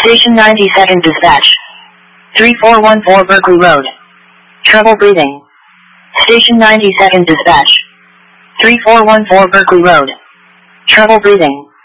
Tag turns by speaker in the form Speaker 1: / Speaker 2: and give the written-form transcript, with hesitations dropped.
Speaker 1: Station 92nd Dispatch. 3414 Berkeley Road. Trouble breathing. Station 92nd Dispatch. 3414 Berkeley Road. Trouble breathing.